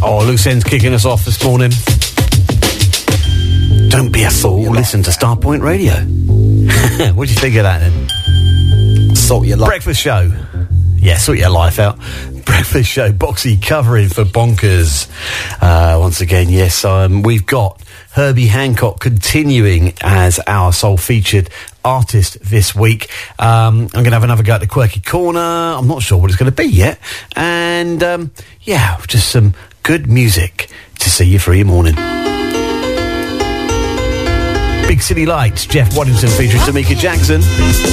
Oh, Loose End's kicking us off this morning. Don't be a fool, listen to Starpoint Radio. What do you think of that then? Sort your life. Breakfast show. Yeah, sort your life out. Breakfast show, Boxy covering for Bonkers. Once again, yes, we've got Herbie Hancock continuing as our sole featured artist this week. I'm going to have another go at the Quirky Corner. I'm not sure what it's going to be yet. And, yeah, just some good music to see you through your morning. Big City Lights, Jeff Waddington featuring Tamika Jackson.